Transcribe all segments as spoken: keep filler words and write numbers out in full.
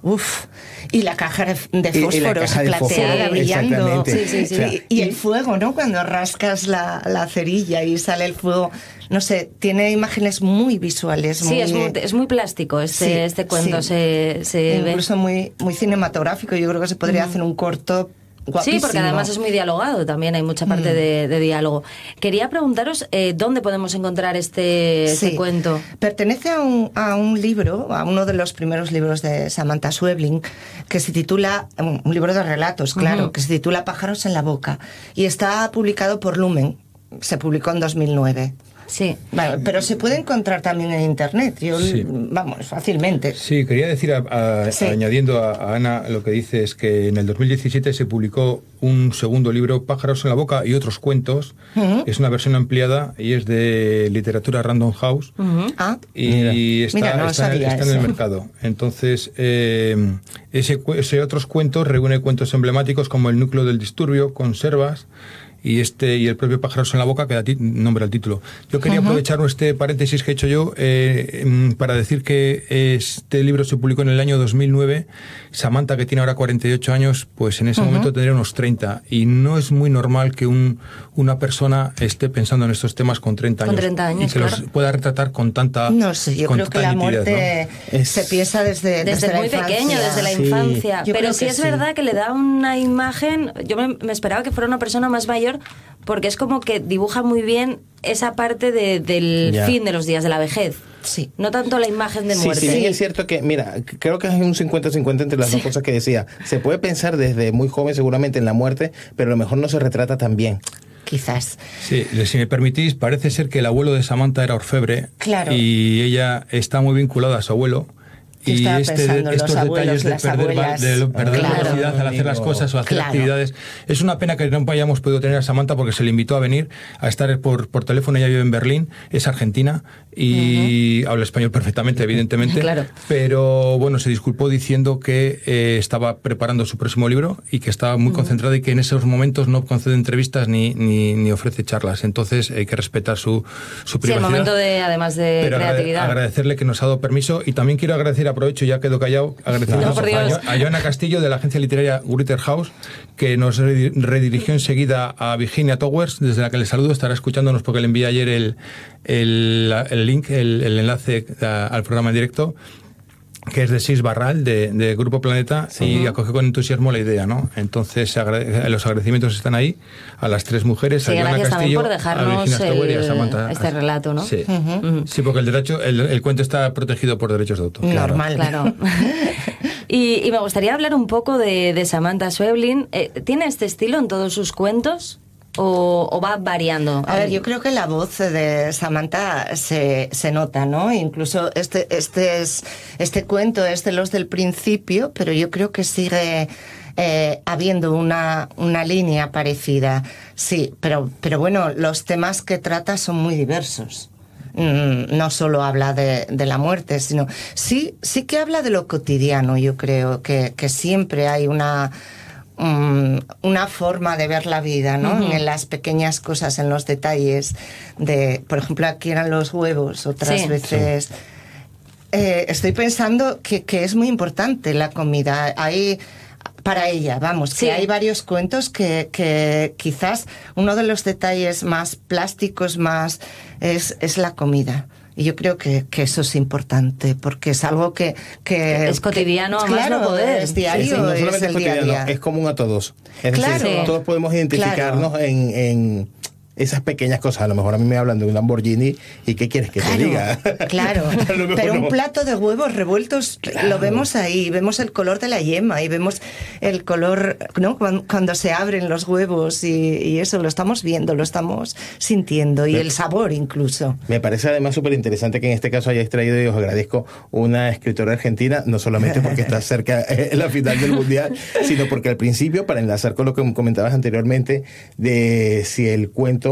Uf, y la caja de fósforos caja de plateada, fósforo, brillando. exactamente. Sí, sí, sí. O sea, y, y el fuego, ¿no? Cuando rascas la, la cerilla y sale el fuego. No sé, tiene imágenes muy visuales. Sí, muy, es, muy, es muy plástico este, sí, este cuento. sí. Se, se Incluso ve. muy, muy cinematográfico. Yo creo que se podría Mm. hacer un corto guapísimo. Sí, porque además es muy dialogado también, hay mucha parte mm. de, de diálogo. Quería preguntaros eh, dónde podemos encontrar este, sí. este cuento. Pertenece a un, a un libro, a uno de los primeros libros de Samantha Schweblin, que se titula, un libro de relatos, claro, uh-huh. que se titula Pájaros en la boca, y está publicado por Lumen, se publicó en dos mil nueve. Sí. Vale, pero se puede encontrar también en internet, yo, sí. vamos, fácilmente. Sí, quería decir, a, a, sí. añadiendo a, a Ana, lo que dice es que en el dos mil diecisiete se publicó un segundo libro, Pájaros en la boca y otros cuentos. Uh-huh. Es una versión ampliada y es de literatura Random House. Uh-huh. Ah, y mira. está, mira, no está, está en el mercado. Entonces, eh, ese, ese otros cuentos reúne cuentos emblemáticos como El núcleo del disturbio, Conservas, y este y el propio Pájaros en la boca que da ti, nombre al título. Yo quería uh-huh. aprovechar este paréntesis que he hecho yo eh, para decir que este libro se publicó en el año dos mil nueve. Samantha, que tiene ahora cuarenta y ocho años, pues en ese uh-huh. momento tendría unos treinta, y no es muy normal que un, una persona esté pensando en estos temas con treinta años, con treinta años y que claro. los pueda retratar con tanta no sé, yo creo que la nitidez, muerte ¿no? es... se piensa desde, desde, desde muy la pequeño, desde la sí. infancia, yo pero sí es sí. verdad que le da una imagen. Yo me, me esperaba que fuera una persona más mayor, porque es como que dibuja muy bien esa parte de, del yeah. fin de los días, de la vejez. Sí. No tanto la imagen de muerte. Sí, sí, es cierto que, mira, creo que es un cincuenta cincuenta entre las sí. dos cosas que decía. Se puede pensar desde muy joven seguramente en la muerte, pero a lo mejor no se retrata tan bien. Quizás. Sí, si me permitís, parece ser que el abuelo de Samantha era orfebre. Claro. Y ella está muy vinculada a su abuelo. Y este, estos abuelos, detalles de perder, abuelas, de perder claro. velocidad al hacer las cosas o hacer claro. actividades. Es una pena que no hayamos podido tener a Samantha, porque se le invitó a venir a estar por, por teléfono. Ella vive en Berlín, es argentina y uh-huh. habla español perfectamente, evidentemente. Claro. Pero bueno, se disculpó diciendo que eh, estaba preparando su próximo libro y que estaba muy uh-huh. concentrada, y que en esos momentos no concede entrevistas ni, ni, ni ofrece charlas. Entonces hay que respetar su, su privacidad. Sí, el momento de, además de Pero creatividad. Agradecerle que nos ha dado permiso, y también quiero agradecer, aprovecho, ya quedo callado, agradecer no, a, a Joana Castillo, de la agencia literaria Grutter House, que nos redirigió enseguida a Virginia Towers, desde la que le saludo. Estará escuchándonos porque le envié ayer el, el, el link, el, el enlace a, al programa en directo, que es de Sis Barral, de, de Grupo Planeta, sí. y acoge con entusiasmo la idea, ¿no? Entonces, agrade- los agradecimientos están ahí a las tres mujeres, sí, a Joana Castillo, por dejarnos a Virginia Stower y a el, Samantha. este relato, ¿no? Sí, uh-huh. sí, porque el derecho, el, el cuento está protegido por derechos de autor. Normal, claro. y, y me gustaría hablar un poco de, de Samantha Schweblin. Eh, ¿Tiene este estilo en todos sus cuentos? O, ¿O va variando? A ver, yo creo que la voz de Samantha se, se nota, ¿no? Incluso este, este, es, este cuento es de los del principio, pero yo creo que sigue eh, habiendo una, una línea parecida. Sí, pero, pero bueno, los temas que trata son muy diversos. No solo habla de, de la muerte, sino sí, sí que habla de lo cotidiano. Yo creo que, que siempre hay una... Um, una forma de ver la vida, ¿no? Uh-huh. En las pequeñas cosas, en los detalles de, por ejemplo, aquí eran los huevos, otras sí. veces sí. Eh, estoy pensando que, que es muy importante la comida. Hay para ella, vamos, sí. que hay varios cuentos que, que quizás uno de los detalles más plásticos más es, es la comida. Y yo creo que, que eso es importante, porque es algo que... que es cotidiano, que, a más claro, no poder. Es diario, sí, sí, no es el día a día. Es común a todos. Es claro. decir, todos podemos identificarnos claro. en... en esas pequeñas cosas. A lo mejor a mí me hablan de un Lamborghini y ¿qué quieres que claro, te diga? Claro, pero un plato de huevos revueltos claro. lo vemos ahí, vemos el color de la yema y vemos el color, ¿no? Cuando, cuando se abren los huevos y, y eso lo estamos viendo, lo estamos sintiendo y me, el sabor incluso. Me parece además súper interesante que en este caso hayáis traído, y os agradezco, una escritora argentina, no solamente porque está cerca en la final del Mundial, sino porque al principio, para enlazar con lo que comentabas anteriormente, de si el cuento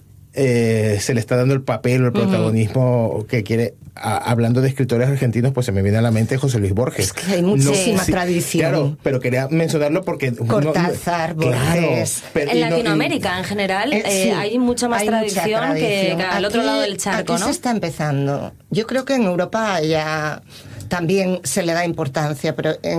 Eh, se le está dando el papel o el protagonismo uh-huh. que quiere. A, hablando de escritores argentinos, pues se me viene a la mente José Luis Borges. Es que hay muchísima no, sí, tradición. Claro, pero quería mencionarlo porque... Cortázar, no, no, Borges... Claro, pero, en no, Latinoamérica, y, en general, eh, eh, sí, hay mucha más hay tradición, mucha tradición que, que al aquí, otro lado del charco, aquí ¿no? se está empezando. Yo creo que en Europa ya también se le da importancia, pero en